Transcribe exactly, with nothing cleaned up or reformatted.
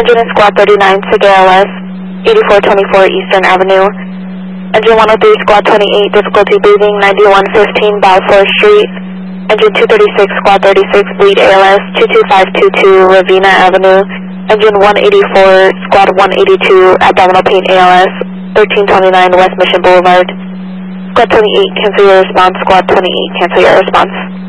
Engine in Squad thirty-nine, SIG A L S, eighty-four twenty-four Eastern Avenue. Engine one oh three, Squad twenty-eight, difficulty breathing, ninety-one fifteen Balfour Street. Engine two thirty-six, Squad thirty-six, bleed A L S, two two five two two Ravina Avenue. Engine one eighty-four, Squad one eighty-two, abdominal pain A L S, thirteen twenty-nine West Mission Boulevard. Squad twenty-eight, cancel your response. Squad twenty-eight, cancel your response.